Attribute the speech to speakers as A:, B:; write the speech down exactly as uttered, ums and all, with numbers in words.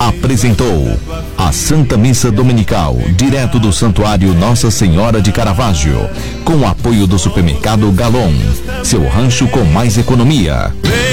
A: apresentou a Santa Missa Dominical, direto do Santuário Nossa Senhora de Caravaggio, com o apoio do supermercado Galon, seu rancho com mais economia.